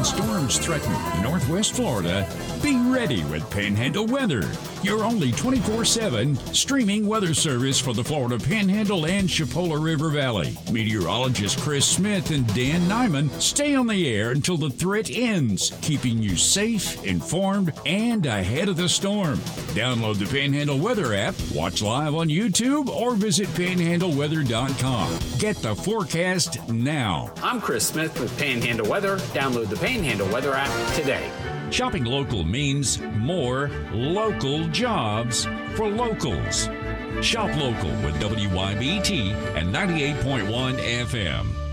when storms threaten Northwest Florida, be ready with Panhandle Weather, your only 24/7 streaming weather service for the Florida Panhandle and Chipola River Valley. Meteorologist Chris Smith and Dan Nyman stay on the air until the threat ends, keeping you safe, informed, and ahead of the storm. Download the Panhandle Weather app, watch live on YouTube, or visit panhandleweather.com. Get the forecast now. I'm Chris Smith with Panhandle Weather. Download the Panhandle Weather app today. Shopping local means more local jobs for locals. Shop local with WYBT and 98.1 FM.